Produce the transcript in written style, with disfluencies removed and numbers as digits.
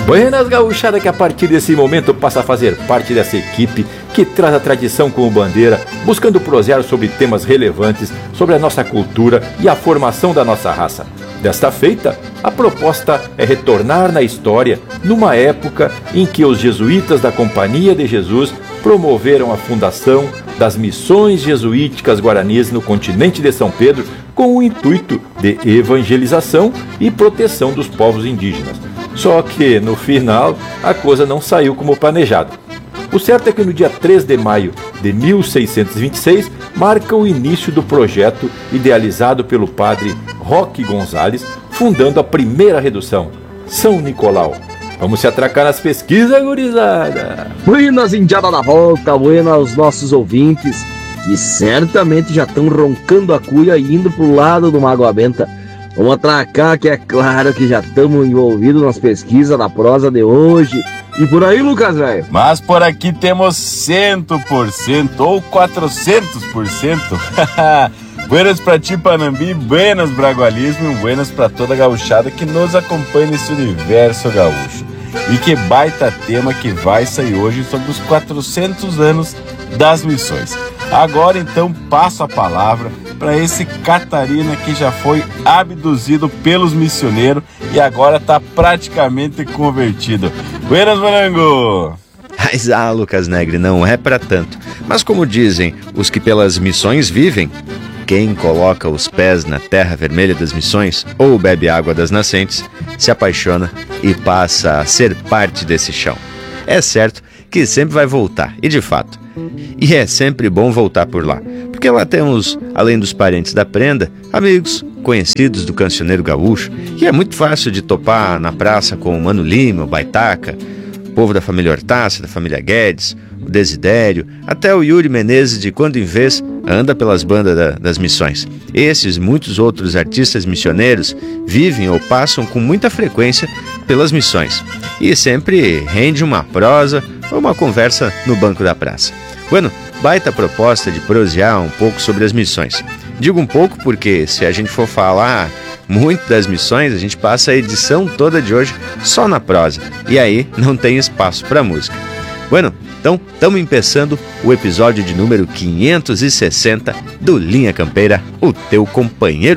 Buenas, gauchada, que a partir desse momento passa a fazer parte dessa equipe que traz a tradição como bandeira, buscando prosear sobre temas relevantes sobre a nossa cultura e a formação da nossa raça. Desta feita, a proposta é retornar na história numa época em que os jesuítas da Companhia de Jesus promoveram a fundação das missões jesuíticas guaranis no continente de São Pedro com o intuito de evangelização e proteção dos povos indígenas. Só que, no final, a coisa não saiu como planejado. O certo é que no dia 3 de maio de 1626 marca o início do projeto idealizado pelo padre Roque Gonzalez, fundando a primeira redução, São Nicolau. Vamos se atracar nas pesquisas, gurizada! Buenas, indiada da volta, buenas aos nossos ouvintes, que certamente já estão roncando a cuia e indo pro lado do Mágoa Benta. Vamos atracar, que é claro que já estamos envolvidos nas pesquisas da prosa de hoje. E por aí, Lucas, velho? Mas por aqui temos 100% ou 400%. Buenas pra ti, Panambi, buenas Bragualismo e buenas pra toda a gauchada que nos acompanha nesse universo gaúcho. E que baita tema que vai sair hoje sobre os 400 anos das missões. Agora então passo a palavra para esse Catarina que já foi abduzido pelos missioneiros e agora está praticamente convertido. Buenas, Morango! Mas Lucas Negre, não é para tanto. Mas como dizem os que pelas missões vivem, quem coloca os pés na terra vermelha das missões ou bebe água das nascentes, se apaixona e passa a ser parte desse chão. É certo que sempre vai voltar, e de fato. E é sempre bom voltar por lá, porque lá temos, além dos parentes da prenda, amigos, conhecidos do cancioneiro gaúcho, e é muito fácil de topar na praça com o Mano Lima, o Baitaca, o povo da família Hortácia, da família Guedes, o Desidério, até o Yuri Menezes de quando em vez anda pelas bandas das missões. Esses e muitos outros artistas missioneiros vivem ou passam com muita frequência pelas missões e sempre rende uma prosa ou uma conversa no banco da praça. Bueno, baita proposta de prosear um pouco sobre as missões. Digo um pouco porque se a gente for falar muito das missões, a gente passa a edição toda de hoje só na prosa e aí não tem espaço para música. Bueno, então estamos começando o episódio de número 560 do Linha Campeira, o teu companheiro